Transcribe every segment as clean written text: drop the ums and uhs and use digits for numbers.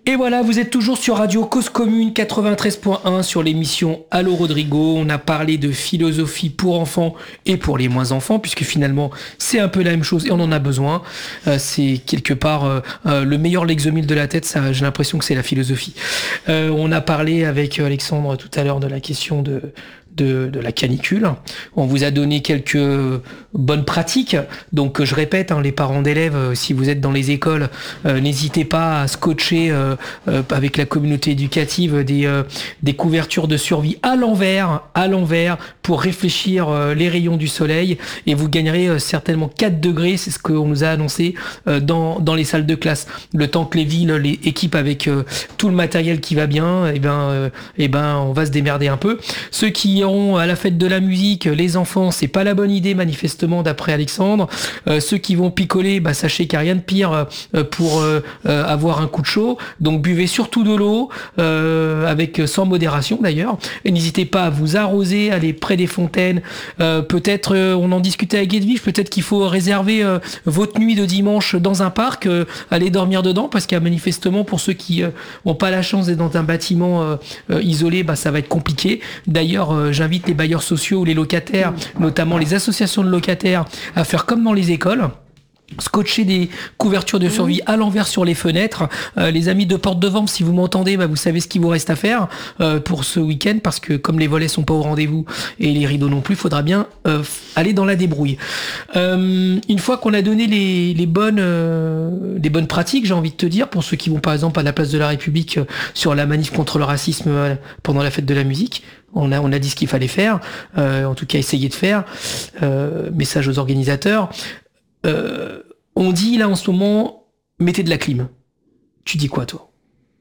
Et voilà, vous êtes toujours sur Radio Cause Commune 93.1 sur l'émission Allô Rodrigo. On a parlé de philosophie pour enfants et pour les moins enfants, puisque finalement c'est un peu la même chose et on en a besoin. C'est quelque part le meilleur Lexomil de la tête, ça, j'ai l'impression que c'est la philosophie. On a parlé avec Alexandre tout à l'heure de la question de la canicule. On vous a donné quelques bonnes pratiques. Donc je répète, les parents d'élèves, si vous êtes dans les écoles, n'hésitez pas à scotcher avec la communauté éducative des couvertures de survie à l'envers pour réfléchir les rayons du soleil, et vous gagnerez certainement 4 degrés, c'est ce qu'on nous a annoncé dans les salles de classe. Le temps que les villes les équipent avec tout le matériel qui va bien, et ben on va se démerder un peu. Ceux qui à la fête de la musique, les enfants, c'est pas la bonne idée manifestement d'après Alexandre. Ceux qui vont picoler, sachez qu'il n'y a rien de pire pour avoir un coup de chaud. Donc buvez surtout de l'eau, sans modération d'ailleurs. Et n'hésitez pas à vous arroser, aller près des fontaines. Peut-être, on en discutait avec Edwige, peut-être qu'il faut réserver votre nuit de dimanche dans un parc, aller dormir dedans, parce qu'il y a manifestement, pour ceux qui n'ont pas la chance d'être dans un bâtiment isolé, ça va être compliqué. D'ailleurs, j'invite les bailleurs sociaux ou les locataires, notamment les associations de locataires, à faire comme dans les écoles. Scotcher des couvertures de survie à l'envers sur les fenêtres. Les amis de Porte de Vente, si vous m'entendez, vous savez ce qu'il vous reste à faire pour ce week-end, parce que comme les volets sont pas au rendez-vous et les rideaux non plus, il faudra bien aller dans la débrouille. Une fois qu'on a donné les bonnes pratiques, j'ai envie de te dire, pour ceux qui vont par exemple à la place de la République sur la manif contre le racisme pendant la fête de la musique, on a dit ce qu'il fallait faire, en tout cas essayer de faire. Message aux organisateurs. On dit là en ce moment, mettez de la clim. Tu dis quoi, toi?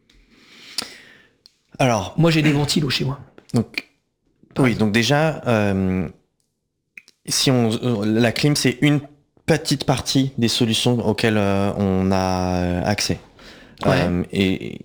Alors, moi j'ai des ventilos chez moi. Donc, oui, donc déjà, la clim, c'est une petite partie des solutions auxquelles on a accès. Ouais. Et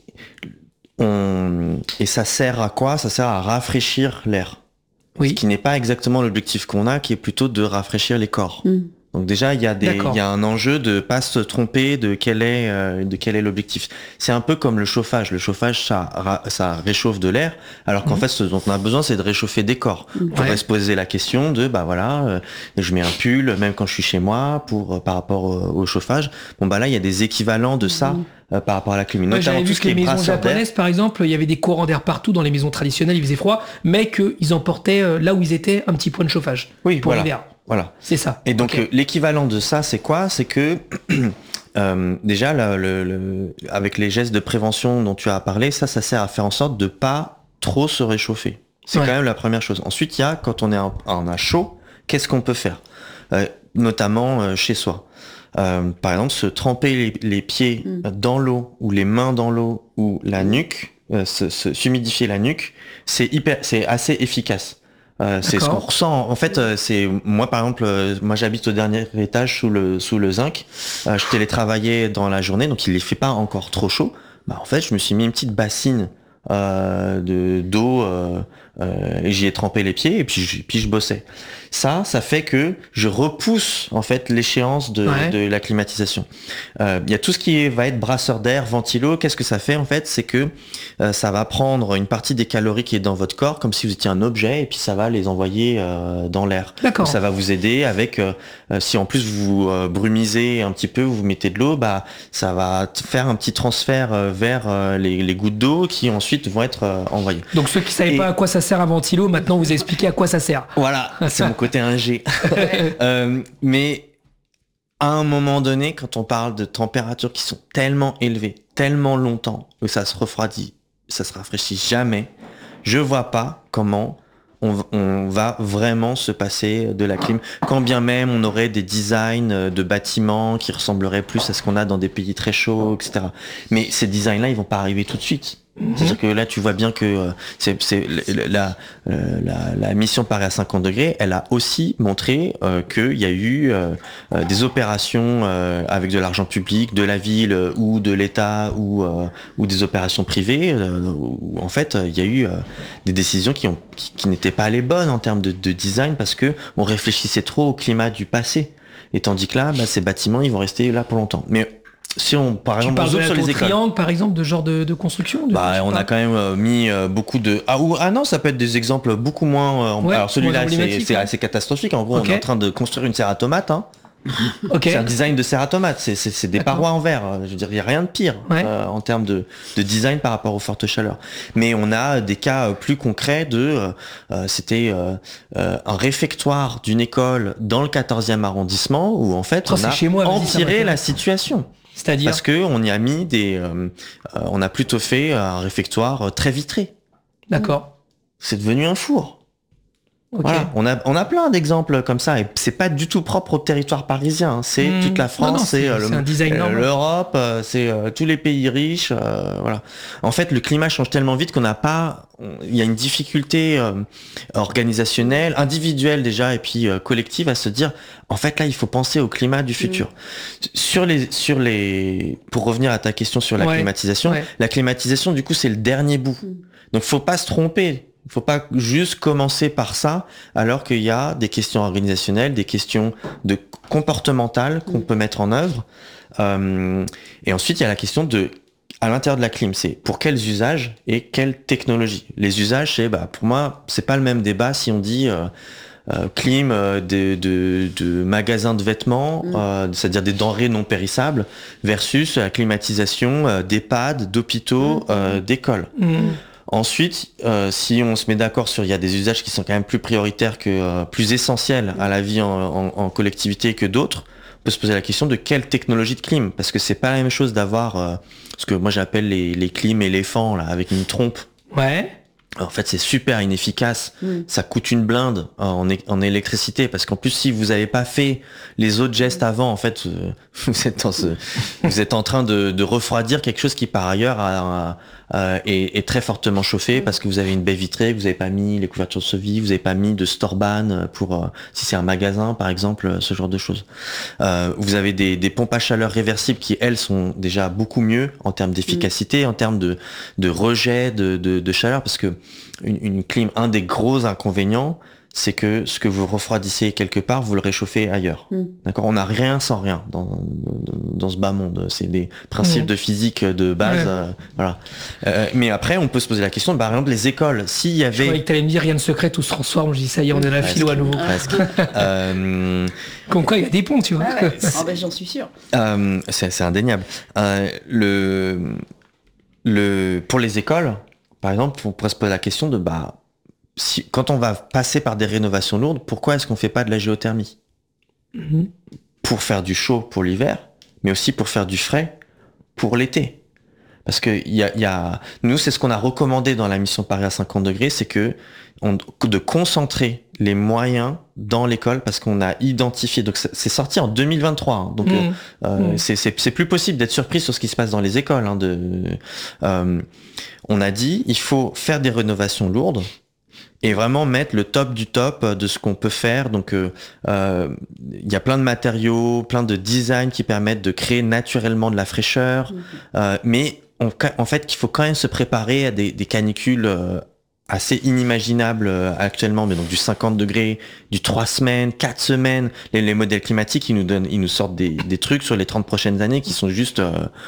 ça sert à quoi? Ça sert à rafraîchir l'air. Oui. Ce qui n'est pas exactement l'objectif qu'on a, qui est plutôt de rafraîchir les corps. Donc déjà, il y a un enjeu de pas se tromper de quel est l'objectif. C'est un peu comme le chauffage. Le chauffage, ça réchauffe de l'air, alors qu'en fait, ce dont on a besoin, c'est de réchauffer des corps. Il faudrait se poser la question de, je mets un pull, même quand je suis chez moi, par rapport au chauffage. Là, il y a des équivalents de ça. Par rapport à la clim, notamment j'avais tout vu ce que qui les est maisons brasseur d'air. japonaises, par exemple, il y avait des courants d'air partout dans les maisons traditionnelles, il faisait froid, mais qu'ils emportaient là où ils étaient un petit point de chauffage pour l'hiver. Voilà. C'est ça. Et donc l'équivalent de ça, c'est quoi? C'est que déjà, avec les gestes de prévention dont tu as parlé, ça sert à faire en sorte de pas trop se réchauffer. C'est quand même la première chose. Ensuite, il y a, quand on a chaud, qu'est-ce qu'on peut faire? Notamment chez soi. Par exemple, se tremper les pieds dans l'eau, ou les mains dans l'eau, ou la nuque, s'humidifier la nuque, c'est assez efficace. C'est ce qu'on ressent. En fait, moi par exemple, j'habite au dernier étage sous le zinc. Je télétravaillais dans la journée, donc il ne fait pas encore trop chaud. En fait, je me suis mis une petite bassine d'eau et j'y ai trempé les pieds et puis je bossais. Ça fait que je repousse en fait l'échéance de la climatisation. Il y a tout ce qui va être brasseur d'air, ventilo. Qu'est-ce que ça fait en fait? C'est que ça va prendre une partie des calories qui est dans votre corps comme si vous étiez un objet et puis ça va les envoyer dans l'air. D'accord. Donc, ça va vous aider avec si en plus vous brumisez un petit peu, vous mettez de l'eau, ça va faire un petit transfert vers les gouttes d'eau qui ensuite vont être envoyées. Donc ceux qui savaient pas à quoi ça sert un ventilo, maintenant vous expliquez à quoi ça sert. Voilà, c'est mon côté ingé. Mais à un moment donné, quand on parle de températures qui sont tellement élevées, tellement longtemps, que ça se refroidit, ça se rafraîchit jamais, je vois pas comment on va vraiment se passer de la clim, quand bien même on aurait des designs de bâtiments qui ressembleraient plus à ce qu'on a dans des pays très chauds, etc. Mais ces designs-là, ils vont pas arriver tout de suite. C'est-à-dire que là, tu vois bien que la mission Paris à 50 degrés, elle a aussi montré qu'il y a eu des opérations avec de l'argent public, de la ville ou de l'État ou des opérations privées, où en fait, il y a eu des décisions qui n'étaient pas les bonnes en termes de design parce que on réfléchissait trop au climat du passé. Et tandis que là, ces bâtiments, ils vont rester là pour longtemps. Mais si on, par Tu exemple, parles on de zoome la sur tour les écoles. triangle, par exemple, de genre de construction On a quand même mis beaucoup de... Ah non, ça peut être des exemples beaucoup moins... alors celui-là, moins emblématique, c'est assez catastrophique. En gros, on est en train de construire une serre à tomates. Hein. C'est un design de serre à tomates. C'est des parois en verre. Je veux dire, il n'y a rien de pire en termes de design par rapport aux fortes chaleurs. Mais on a des cas plus concrets c'était un réfectoire d'une école dans le 14e arrondissement où en fait on a empiré la situation. C'est-à-dire parce que on y a mis on a plutôt fait un réfectoire très vitré. D'accord. C'est devenu un four. Okay. Voilà, on a plein d'exemples comme ça et c'est pas du tout propre au territoire parisien. Hein. C'est toute la France, c'est l'Europe, c'est tous les pays riches. Voilà. En fait, le climat change tellement vite il y a une difficulté organisationnelle, individuelle déjà et puis collective à se dire. En fait, là, il faut penser au climat du futur. Pour revenir à ta question sur la climatisation, la climatisation, du coup, c'est le dernier bout. Donc, faut pas se tromper. Il ne faut pas juste commencer par ça, alors qu'il y a des questions organisationnelles, des questions comportementales qu'on peut mettre en œuvre. Et ensuite, il y a la question à l'intérieur de la clim, c'est pour quels usages et quelles technologies. Les usages, pour moi, c'est pas le même débat si on dit clim de magasins de vêtements, c'est-à-dire des denrées non périssables, versus la climatisation d'EHPAD, d'hôpitaux, d'écoles. Ensuite, si on se met d'accord il y a des usages qui sont quand même plus prioritaires plus essentiels à la vie en collectivité que d'autres, on peut se poser la question de quelle technologie de clim, parce que c'est pas la même chose d'avoir ce que moi j'appelle les clims éléphants là, avec une trompe. Ouais. En fait, c'est super inefficace. Ça coûte une blinde en électricité parce qu'en plus, si vous n'avez pas fait les autres gestes avant, en fait, vous êtes en train de refroidir quelque chose qui, par ailleurs, est très fortement chauffé parce que vous avez une baie vitrée, vous n'avez pas mis les couvertures de Sovie, vous n'avez pas mis de Storban pour si c'est un magasin, par exemple, ce genre de choses. Vous avez des pompes à chaleur réversibles qui, elles, sont déjà beaucoup mieux en termes d'efficacité, en termes de rejet de chaleur, parce que une clim, un des gros inconvénients, c'est que ce que vous refroidissez quelque part, vous le réchauffez ailleurs. D'accord ? On n'a rien sans rien dans ce bas monde. C'est des principes de physique de base. Voilà. Mais après, on peut se poser la question, par exemple, les écoles. S'il y avait... Je croyais que t'allais me dire rien de secret, tout se transforme. Je dis ça y est, on est à la philo à nouveau. Comme quoi, il y a des ponts, tu vois. J'en suis sûr. C'est indéniable. Pour les écoles, par exemple, on pourrait se poser la question de quand on va passer par des rénovations lourdes, pourquoi est-ce qu'on fait pas de la géothermie ? Pour faire du chaud pour l'hiver, mais aussi pour faire du frais pour l'été. Parce que nous, c'est ce qu'on a recommandé dans la mission Paris à 50 degrés, c'est de concentrer les moyens dans l'école parce qu'on a identifié, donc c'est sorti en 2023, hein, donc c'est plus possible d'être surpris sur ce qui se passe dans les écoles. On a dit, il faut faire des rénovations lourdes et vraiment mettre le top du top de ce qu'on peut faire. Donc, il y a plein de matériaux, plein de designs qui permettent de créer naturellement de la fraîcheur, mais en fait, qu'il faut quand même se préparer à des canicules assez inimaginables actuellement, mais donc du 50 degrés, du 3 semaines, 4 semaines. Les modèles climatiques, ils nous sortent des trucs sur les 30 prochaines années qui sont juste...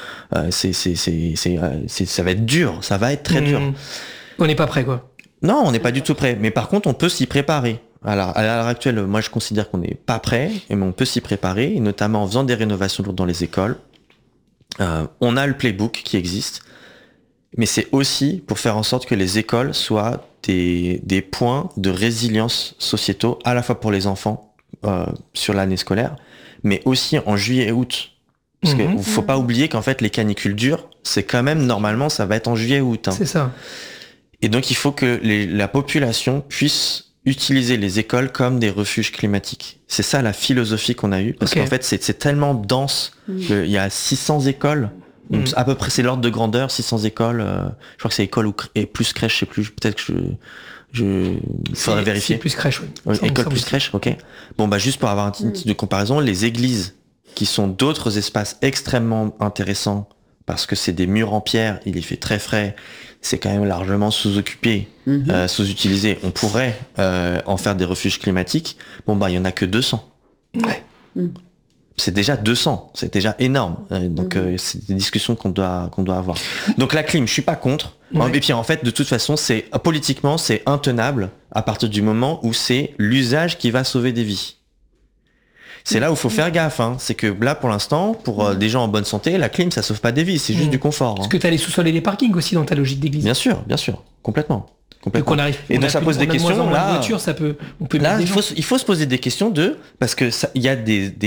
ça va être dur, ça va être très dur. On n'est pas prêt, quoi. Non, on n'est pas du tout prêt. Mais par contre, on peut s'y préparer. Alors, à l'heure actuelle, moi, je considère qu'on n'est pas prêt, mais on peut s'y préparer, et notamment en faisant des rénovations lourdes dans les écoles. On a le playbook qui existe, mais c'est aussi pour faire en sorte que les écoles soient des points de résilience sociétaux, à la fois pour les enfants sur l'année scolaire, mais aussi en juillet et août. Parce qu'il ne faut pas oublier qu'en fait, les canicules dures, c'est quand même, normalement, ça va être en juillet et août. Hein. C'est ça. Et donc, il faut que la population puisse utiliser les écoles comme des refuges climatiques. C'est ça la philosophie qu'on a eue, parce qu'en fait, c'est tellement dense qu'il y a 600 écoles, à peu près, c'est l'ordre de grandeur, 600 écoles, je crois que c'est école et plus crèche, je sais plus, peut-être que il faudrait vérifier. C'est plus crèche, oui. École plus crèche, ok. Bon, juste pour avoir un titre de comparaison, les églises, qui sont d'autres espaces extrêmement intéressants, parce que c'est des murs en pierre, il y fait très frais, c'est quand même largement sous-occupé, sous-utilisé. On pourrait en faire des refuges climatiques. Il y en a que 200. Ouais. c'est déjà 200, c'est déjà énorme. Donc c'est des discussions qu'on doit avoir. Donc la clim, je suis pas contre. Ouais. Et puis en fait, de toute façon, politiquement, c'est intenable à partir du moment où c'est l'usage qui va sauver des vies. C'est là où il faut faire gaffe. C'est que là, pour l'instant, pour des gens en bonne santé, la clim, ça sauve pas des vies, c'est juste du confort. Parce que tu as les sous-sols et les parkings aussi dans ta logique d'église. Bien sûr, complètement. Donc ça pose des questions. Là, voiture, on peut là, il faut se poser des questions parce que il y a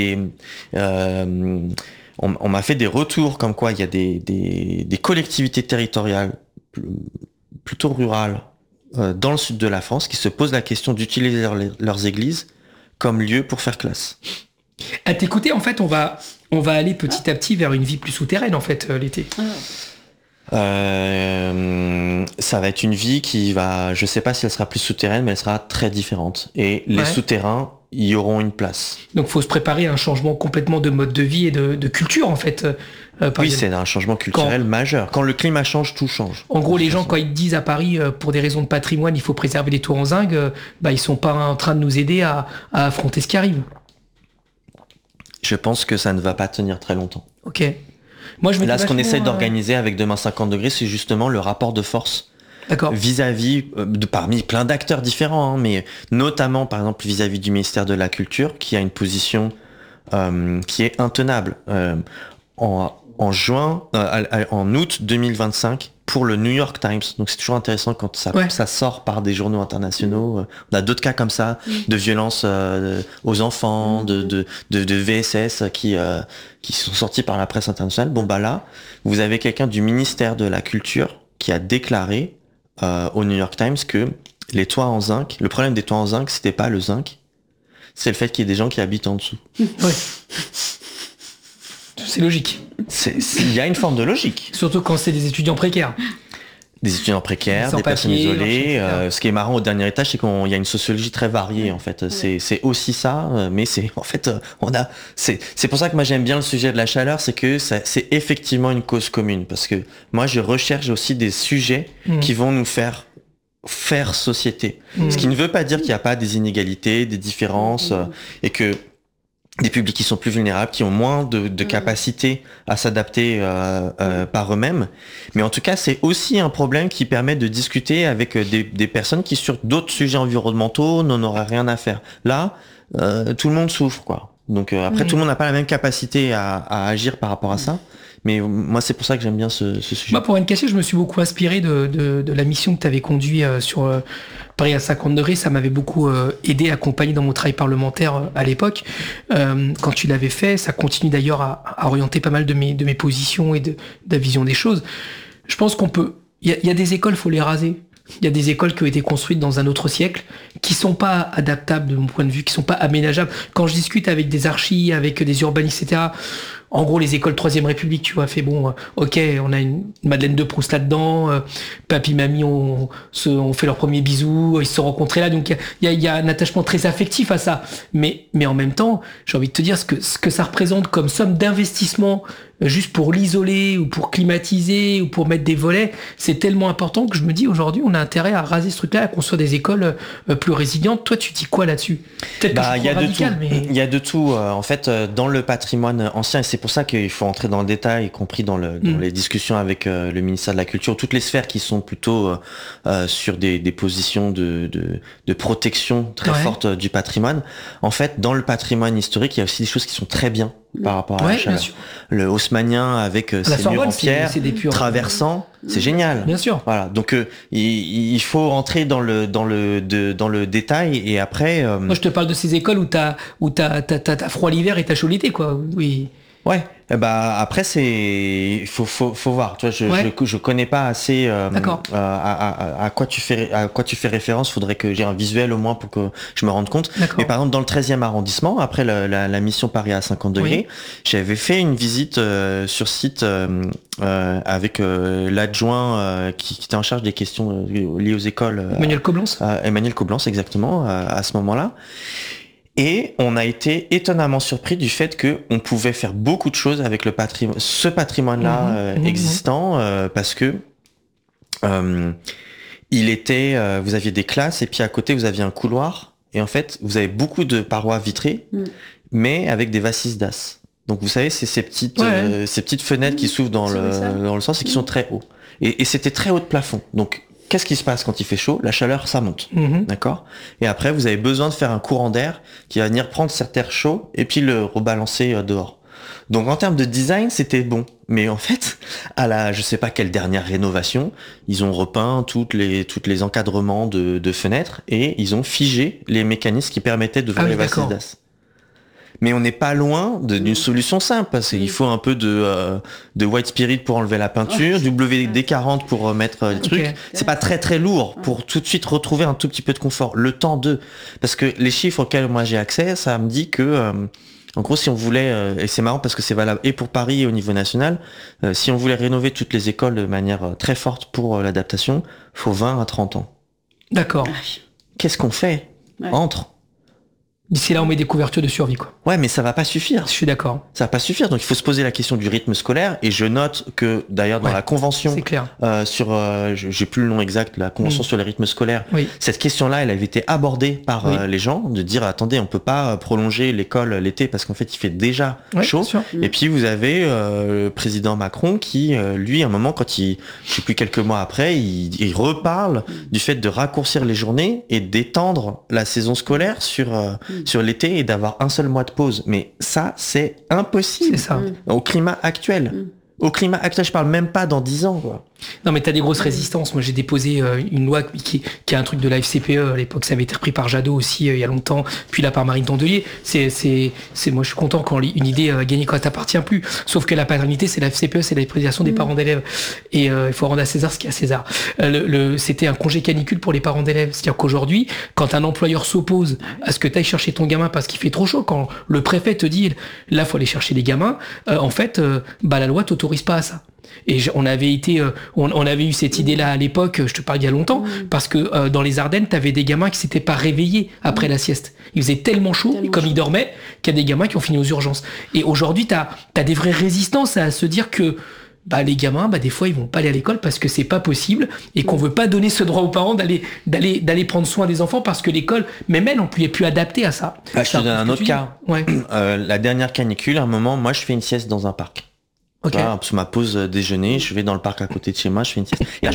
on m'a fait des retours comme quoi il y a des collectivités territoriales plutôt rurales dans le sud de la France qui se posent la question d'utiliser leurs églises comme lieu pour faire classe. À t'écouter, en fait, on va aller petit à petit vers une vie plus souterraine, en fait, l'été. Ça va être une vie qui va, je sais pas si elle sera plus souterraine, mais elle sera très différente. Et les souterrains y auront une place. Donc faut se préparer à un changement complètement de mode de vie et de culture, en fait. Oui, c'est un changement culturel majeur. Quand le climat change, tout change. En gros, les gens, quand ils disent à Paris, pour des raisons de patrimoine, il faut préserver les tours en zinc, ils sont pas en train de nous aider à affronter ce qui arrive. Je pense que ça ne va pas tenir très longtemps. Ok. Moi, là, ce qu'on essaie d'organiser avec Demain 50 degrés, c'est justement le rapport de force. D'accord. Vis-à-vis parmi plein d'acteurs différents, mais notamment par exemple vis-à-vis du ministère de la Culture, qui a une position qui est intenable. En août 2025 pour le New York Times. Donc c'est toujours intéressant quand ça sort par des journaux internationaux. On a d'autres cas comme ça de violence aux enfants, de VSS qui sont sortis par la presse internationale. Bon là, vous avez quelqu'un du ministère de la Culture qui a déclaré au New York Times que les toits en zinc, le problème des toits en zinc, c'était pas le zinc, c'est le fait qu'il y ait des gens qui habitent en dessous. Ouais. C'est logique. Il y a une forme de logique. Surtout quand c'est des étudiants précaires. Des étudiants précaires, des personnes isolées. Ce qui est marrant au dernier étage, c'est qu'il y a une sociologie très variée en fait. Ouais. C'est aussi ça, mais c'est en fait c'est pour ça que moi j'aime bien le sujet de la chaleur, c'est que c'est effectivement une cause commune, parce que moi je recherche aussi des sujets qui vont nous faire société. Ce qui ne veut pas dire qu'il n'y a pas des inégalités, des différences, et que des publics qui sont plus vulnérables, qui ont moins de capacité à s'adapter par eux-mêmes. Mais en tout cas, c'est aussi un problème qui permet de discuter avec des personnes qui, sur d'autres sujets environnementaux, n'en auraient rien à faire. Là, tout le monde souffre, quoi. Donc après, tout le monde n'a pas la même capacité à agir par rapport à ça. Mais moi, c'est pour ça que j'aime bien ce sujet. Moi, pour rien cacher, je me suis beaucoup inspiré de la mission que tu avais conduite sur Paris à 50 degrés. Ça m'avait beaucoup aidé, accompagné dans mon travail parlementaire à l'époque. Quand tu l'avais fait, ça continue d'ailleurs à orienter pas mal de mes positions et de la vision des choses. Je pense qu'on peut... Il y a des écoles, il faut les raser. Il y a des écoles qui ont été construites dans un autre siècle, qui sont pas adaptables de mon point de vue, qui sont pas aménageables. Quand je discute avec des archis, avec des urbanistes, etc., en gros, les écoles 3e République, tu vois, fait bon, ok, on a une Madeleine de Proust là-dedans, papy, mamie ont fait leur premier bisou, ils se sont rencontrés là, donc il y a un attachement très affectif à ça. Mais en même temps, j'ai envie de te dire ce que ça représente comme somme d'investissement juste pour l'isoler ou pour climatiser ou pour mettre des volets, c'est tellement important que je me dis aujourd'hui, on a intérêt à raser ce truc-là, à construire des écoles plus résilientes. Toi, tu dis quoi là-dessus? Peut-être que je suis trop radical, mais... Il y a de tout. En fait, dans le patrimoine ancien, et c'est pour ça qu'il faut entrer dans le détail, y compris dans les discussions avec le ministère de la Culture, toutes les sphères qui sont plutôt sur des positions de protection très fortes du patrimoine. En fait, dans le patrimoine historique, il y a aussi des choses qui sont très bien par rapport à la chaleur. Le haussmannien avec ses murs en pierre traversant, c'est génial. Bien sûr. Voilà. Donc il faut rentrer dans le détail, et après. Moi, je te parle de ces écoles où t'as froid l'hiver et t'as chaud l'été, quoi. Oui. Ouais. Après il faut voir. Tu vois, je connais pas assez à quoi tu fais référence. Faudrait que j'ai un visuel au moins pour que je me rende compte. Mais par exemple, dans le 13e arrondissement, après la mission Paris à 50 degrés, j'avais fait une visite sur site avec l'adjoint qui était en charge des questions liées aux écoles. Emmanuel Coblence. Emmanuel Coblence, exactement, à ce moment-là. Et on a été étonnamment surpris du fait que on pouvait faire beaucoup de choses avec ce patrimoine-là existant, parce que vous aviez des classes, et puis à côté vous aviez un couloir, et en fait vous avez beaucoup de parois vitrées, mais avec des vasises d'as. Donc vous savez, c'est ces petites fenêtres qui s'ouvrent dans le sens et qui sont très hauts. Et c'était très haut de plafond. Donc qu'est-ce qui se passe quand il fait chaud? La chaleur, ça monte. D'accord? Et après, vous avez besoin de faire un courant d'air qui va venir prendre cet air chaud et puis le rebalancer dehors. Donc en termes de design, c'était bon. Mais en fait, je sais pas quelle dernière rénovation, ils ont repeint toutes les encadrements de fenêtres et ils ont figé les mécanismes qui permettaient d'ouvrir les vasses d'as. Mais on n'est pas loin d'une solution simple, parce qu'il faut un peu de white spirit pour enlever la peinture, du WD-40 pour mettre les trucs. C'est pas très très lourd pour tout de suite retrouver un tout petit peu de confort. Le temps parce que les chiffres auxquels moi j'ai accès, ça me dit que en gros, si on voulait, et c'est marrant parce que c'est valable et pour Paris et au niveau national, si on voulait rénover toutes les écoles de manière très forte pour l'adaptation, faut 20 à 30 ans. D'accord. Qu'est-ce qu'on fait entre D'ici là, on met des couvertures de survie, quoi. Ouais, mais ça va pas suffire. Je suis d'accord. Ça va pas suffire. Donc, il faut se poser la question du rythme scolaire. Et je note que, d'ailleurs, dans la convention, c'est clair. J'ai plus le nom exact, la convention sur les rythmes scolaires. Oui. Cette question-là, elle avait été abordée par les gens, de dire, attendez, on peut pas prolonger l'école l'été parce qu'en fait, il fait déjà chaud. Et puis, vous avez le président Macron qui, lui, à un moment, je sais plus quelques mois après, il reparle du fait de raccourcir les journées et d'étendre la saison scolaire sur l'été et d'avoir un seul mois de pause. Mais ça, c'est impossible. C'est ça. Au climat actuel. Au climat actuel, je parle même pas dans 10 ans, quoi. Non, mais t'as des grosses résistances. Moi, j'ai déposé une loi qui est un truc de la FCPE. À l'époque, ça avait été repris par Jadot aussi, il y a longtemps. Puis là, par Marine Tondelier. Moi, je suis content quand une idée a gagné quand elle t'appartient plus. Sauf que la paternité, c'est la FCPE, c'est la prédication des parents d'élèves. Et il faut rendre à César ce qu'il y a à César. C'était un congé canicule pour les parents d'élèves. C'est-à-dire qu'aujourd'hui, quand un employeur s'oppose à ce que tu ailles chercher ton gamin parce qu'il fait trop chaud, quand le préfet te dit, là, faut aller chercher des gamins, en fait, la loi t'autorise pas à ça. Et on avait eu cette idée-là à l'époque, je te parle il y a longtemps, parce que dans les Ardennes, t'avais des gamins qui s'étaient pas réveillés après la sieste. Il faisait tellement chaud, comme ils dormaient, qu'il y a des gamins qui ont fini aux urgences. Et aujourd'hui, t'as des vraies résistances à se dire que les gamins, des fois, ils vont pas aller à l'école parce que c'est pas possible et qu'on veut pas donner ce droit aux parents d'aller prendre soin des enfants parce que l'école, même elle, on n'est plus adapté à ça. Je te donne un autre cas. Ouais. La dernière canicule, à un moment, moi, je fais une sieste dans un parc. Okay. Sur ma pause déjeuner, je vais dans le parc à côté de chez moi, je fais une sieste. Et là,